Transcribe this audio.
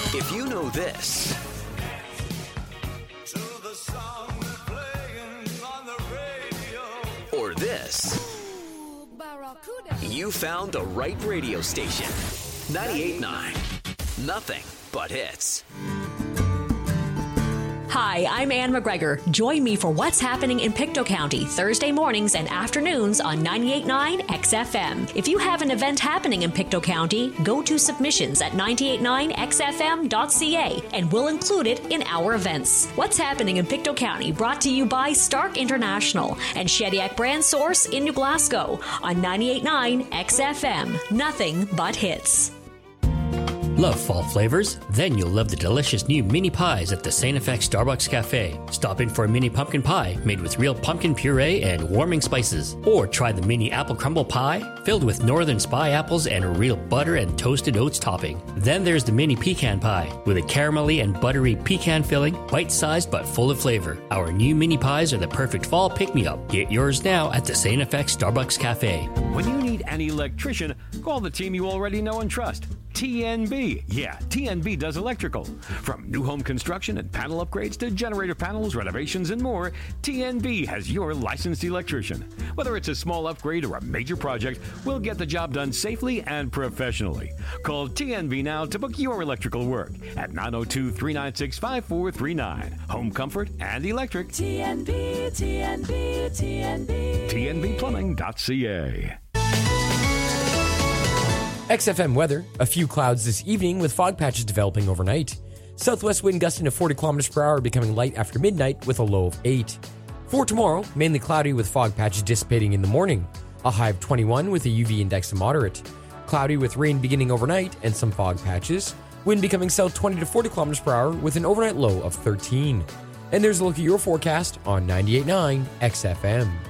If you know this, or this, you found the right radio station. 98.9. Nothing but hits. Hi, I'm Ann McGregor. Join me for What's Happening in Pictou County, Thursday mornings and afternoons on 98.9 XFM. If you have an event happening in Pictou County, go to submissions at 989xfm.ca and we'll include it in our events. What's Happening in Pictou County, brought to you by Stark International and Shediac Brand Source in New Glasgow on 98.9 XFM. Nothing but hits. Love fall flavors? Then you'll love the delicious new mini pies at the St. FX Starbucks Cafe. Stop in for a mini pumpkin pie made with real pumpkin puree and warming spices. Or try the mini apple crumble pie filled with northern spy apples and a real butter and toasted oats topping. Then there's the mini pecan pie with a caramelly and buttery pecan filling, bite-sized but full of flavor. Our new mini pies are the perfect fall pick-me-up. Get yours now at the St. FX Starbucks Cafe. When you need an electrician, call the team you already know and trust. TNB. Yeah, TNB does electrical. From new home construction and panel upgrades to generator panels, renovations, and more, TNB has your licensed electrician. Whether it's a small upgrade or a major project, we'll get the job done safely and professionally. Call TNB now to book your electrical work at 902-396-5439. Home comfort and electric. TNB, TNB, TNB. TNBplumbing.ca. XFM weather, a few clouds this evening with fog patches developing overnight. Southwest wind gusting to 40 kilometers per hour, becoming light after midnight with a low of 8. For tomorrow, mainly cloudy with fog patches dissipating in the morning. A high of 21 with a UV index of moderate. Cloudy with rain beginning overnight and some fog patches. Wind becoming south 20 to 40 kilometers per hour with an overnight low of 13. And there's a look at your forecast on 98.9 XFM.